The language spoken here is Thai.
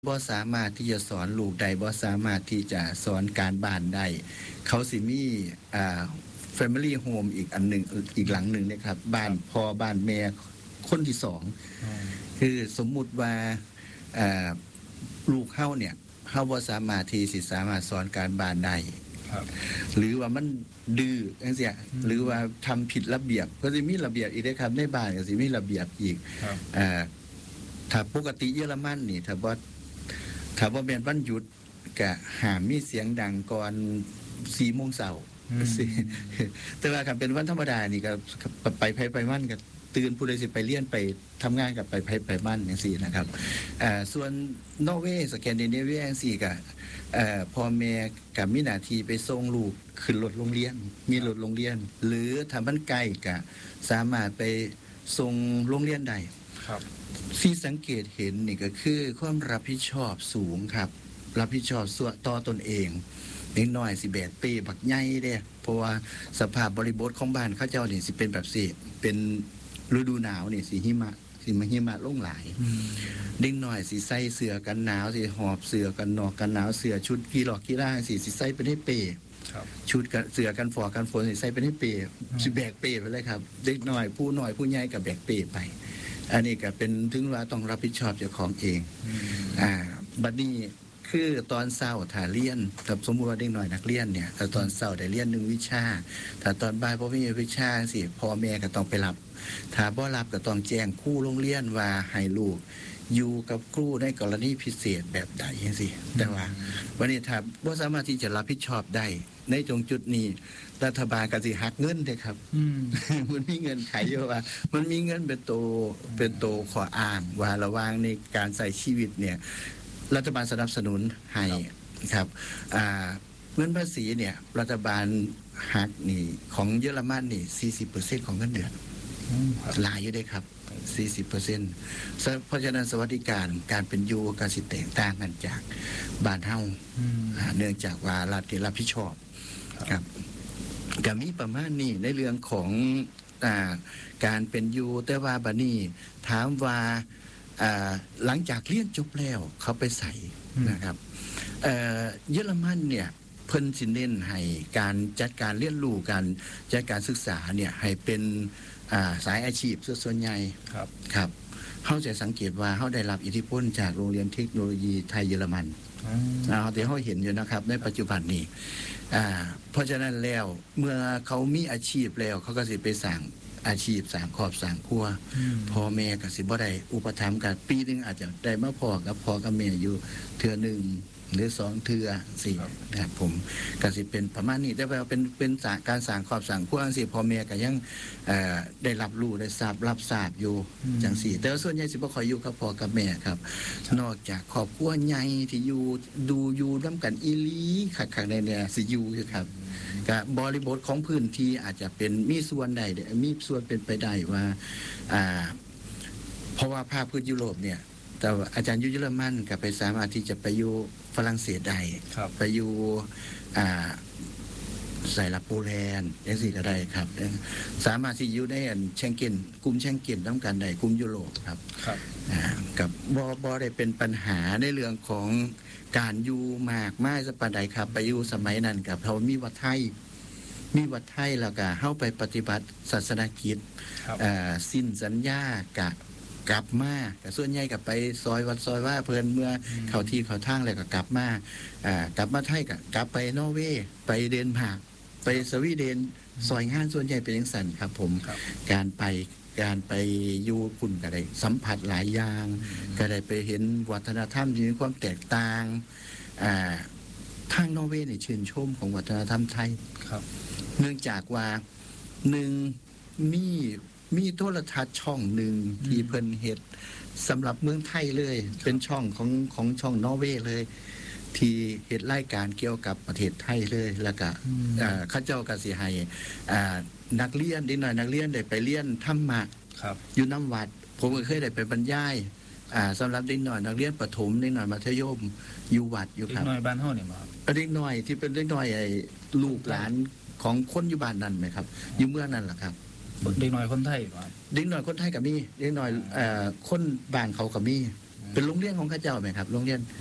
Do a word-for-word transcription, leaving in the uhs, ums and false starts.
บ่สามารถที่จะสอนลูกได้บ่สามารถที่จะสอนการบ้านได้เขาสิมีอ่า Family Home อีกอันหนึ่งอีกหลังหนึ่งนะครับบ้านพ่อบ้านแม่คนที่สองคือสมมุติว่าอ่าลูกเฮาเนี่ยเฮาบ่สามารถที่สิสามารถสอนการบ้านได้หรือว่ามันดื้อจังซี่หรือว่าทำผิดระเบียบก็สิมีระเบียบอีกเด้ครับในบ้านก็สิมีระเบียบอีกอ่าถ้าปกติเยอรมันนี่ถ้าบ่ถ้าบ่แม่นวันหยุดก็ห้ามมีเสียงดังก่อน สี่โมงเช้าแต่ว่าคันเป็นวันธรรมดานี่ก็ไปไผไปมันก็ตื่นผู้ใดสิไปเรียนไปทำงานกับไปไผไปมันจังซี่นะครับอ่าส่วนนอร์เวย์สแกนดิเนเวียจังซี่ก็เอ่อพ่อแม่ก็มีหน้าที่ไปส่งลูกขึ้นรถโรงเรียนมีรถโรงเรียนหรือถ้ามันไกลก็สามารถไปส่งโรงเรียนได้ครับที่สังเกตเห็นนี่ก็คือความรับผิดชอบสูงครับรับผิดชอบส่วนต่อตนเองเด็กน้อยสิแบกเป้บักใหญ่เด้เพราะว่าสภาพบริบทของบ้านเขาเจ้านี่สิเป็นแบบสิเป็นฤดูหนาวนี่สิหิมะสิมาหิมะลงหลายเด็กน้อยสิใส่เสื้อกันหนาวสิหอบเสื้อกันนอกกันหนาวเสื้อชุดกีฬากีฬาสิสิใส่ไปในเป้ชุดเสื้อกันฝอกันฝนสิใส่ไปในเป้สิแบกเป้ไปเลยครับเด็กน้อยผู้น้อยผู้ใหญ่ก็แบกเป้ไปอันนี้ก็เป็นถึงว่าต้องรับผิดชอบเจ้าของเองอ่าบัดนี้คือตอนเช้าถ้าเรียนถ้าสมมุติว่าเด็กน้อยนักเรียนเนี่ยถ้าตอนเช้าได้เรียนหนึ่งวิชาถ้าตอนบ่ายบ่มีวิชาสิพ่อแม่ก็ต้องไปรับถ้าบ่รับก็ต้องแจ้งครูโรงเรียนว่าให้ลูกอยู่กับครูในกรณีพิเศษแบบใดจังซี่แต่ว่าวันนี้ถ้าบ่สามารถที่จะรับผิดชอบได้ในตรงจุดนี้รัฐบาลก็สิหักเงินเด้ครับมันมีเงินไขอยู่ว่ามันมีเงินเป็นตัวเป็นตัวขออ้างว่าระหว่างในการใช้ชีวิตเนี่ยรัฐบาลสนับสนุนให้ครับอ่าเงินภาษีเนี่ยรัฐบาลหักนี่ของเยอรมันนี่ สี่สิบเปอร์เซ็นต์ ของเงินเดือนหลายอยู่เด้ครับ สี่สิบเปอร์เซ็นต์ เพราะฉะนั้นสวัสดิการการเป็นอยู่ก็สิแตกต่างกันจากบ้านเฮาเนื่องจากว่ารัฐรับผิดชอบครับก็มีประมาณนี้ในเรื่องของอ่าการเป็นอยู่แต่ว่าบัดนี้ถามว่าหลังจากเรียนจบแล้วเขาไปใส่นะครับเอ่อเยอรมันเนี่ยเพิ่นสิเน้นให้การจัดการเรียนรู้การจัดการศึกษาเนี่ยให้เป็นอ่าสายอาชีพส่วนใหญ่ครับครับเฮาจะสังเกตว่าเฮาได้รับอิทธิพลจากโรงเรียนเทคโนโลยีไทยเยอรมันอ๋อที่เฮาเห็นอยู่นะครับในปัจจุบันนี้อ่าเพราะฉะนั้นแล้วเมื่อเขามีอาชีพแล้วเขาก็สิไปสร้างอาชีพสร้างครอบสร้างครัวพ่อแม่ก็สิบ่ได้อุปถัมภ์กันปีนึงอาจจะได้มาพ่อกับพ่อกับแม่อยู่เทื่อนึงหรือสองเทื่อสี่นะครับผมก็สิเป็นประมาณนี้แต่ว่าเป็นเป็นการสร้างครอบสร้างครัวจังซี่พ่อแม่ก็ยังเอ่อได้รับรู้ได้ทราบรับทราบอยู่จังซี่แต่ส่วนใหญ่สิบ่ค่อยอยู่กับพ่อกับแม่ครับนอกจากครอบครัวใหญ่ที่อยู่ดูอยู่นำกันอีหลีคักๆในเนี่ยสิอยู่คือครับก็บริบทของพื้นที่อาจจะเป็นมีส่วนใดมีส่วนเป็นไปได้ว่าอ่าเพราะว่าภาคพื้นยุโรปเนี่ยแต่อาจารย์อยู่เยอรมันก็ไปสามารถที่จะไปอยู่ฝรั่งเศสได้ไปอยู่อ่าใส่ละโปแลนด์จังซี่ก็ได้ครับสามารถที่อยู่ในเชงเก้นกลุ่มเชงเก้นนำกันได้กลุ่มยุโรปครับครับอ่ากับบ่บ่ได้เป็นปัญหาในเรื่องของการอยู่มากมายสักปานใดครับไปอยู่สมัยนั้นกับเขามีวัดไทยมีวัดไทยแล้วก็เฮาไปปฏิบัติศาสนกิจเอ่อสิ้นสัญญากะกลับมาก็ส่วนใหญ่ก็ไปซอยวัดซอยว่าเพิ่นเมื่อเข้าที่เข้าทางแล้วก็กลับมาอ่ากลับมาไทยก็กลับไปนอร์เวย์ไปเดนมาร์กไปสวีเดนซอยงานส่วนใหญ่เป็นจังซั่นครับผมการไปการไปอยู่พุ่นก็ได้สัมผัสหลายอย่างก็ได้ไปเห็นวัฒนธรรมที่มีความแตกต่างอ่าทางนอร์เวย์นี่ชื่นชมของวัฒนธรรมไทยครับเนื่องจากว่าหนึ่งมีมีโทรทัศน์ช่องหนึ่งที่เพิ่นเฮ็ดสำหรับเมืองไทยเลยเป็นช่องของของช่องนอร์เวย์เลยที่เฮ็ดรายการเกี่ยวกับประเทศไทยเลยแล้วก็อ่าเขาเจ้าก็สิให้อ่านักเรียนนิดหน่อยนักเรียนได้ไปเรียนธรรมะครับอยู่น้ำวัดผมก็เคยได้ไปบรรยายอ่าสำหรับเด็กน้อยนักเรียนประถมเด็กน้อยมัธยมอยู่วัดอยู่ครับเด็กน้อยบ้านเฮานี่บ่ครับเด็กน้อยที่เป็นเด็กน้อยไอ้ลูกหลานของคนอยู่บ้านนั้นมั้ยครับอยู่เมืองนั้นล่ะครับเด็กน้อยคนไทยบ่เด็กน้อยคนไทยก็มีเด็กน้อยเอ่อคนบ้านเขาก็มี อเป็นโรงเรียนของเข้าเจ้าไหมครับโรงเรียน